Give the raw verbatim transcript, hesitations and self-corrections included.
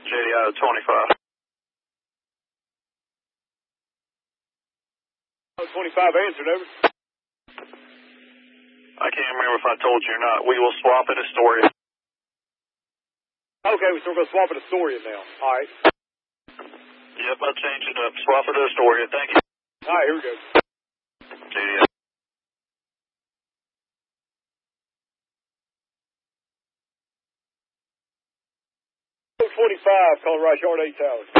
J D I twenty-five. twenty-five answered, over. I can't remember if I told you or not. We will swap at Astoria. Okay, so we're going to swap at Astoria now. All right. Yep, I'll change it up. Swap at Astoria. Thank you. All right, here we go. J D I. twenty-five, calling Rush Yard eight Towers.